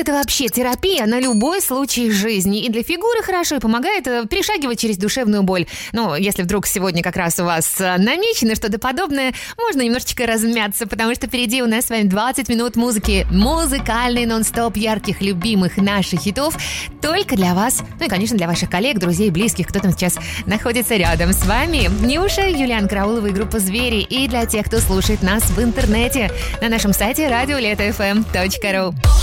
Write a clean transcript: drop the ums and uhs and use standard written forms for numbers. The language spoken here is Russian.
это вообще терапия на любой случай жизни. И для фигуры хорошо, и помогает перешагивать через душевную боль. Ну, если вдруг сегодня как раз у вас намечено что-то подобное, можно немножечко размяться, потому что впереди у нас с вами 20 минут музыки. Музыкальный нон-стоп ярких, любимых наших хитов только для вас. Ну и, конечно, для ваших коллег, друзей, близких, кто там сейчас находится рядом с вами. Нюша, Юлиан Караулова и группа «Звери». И для тех, кто слушает нас в интернете на нашем сайте radioletoFM.ru.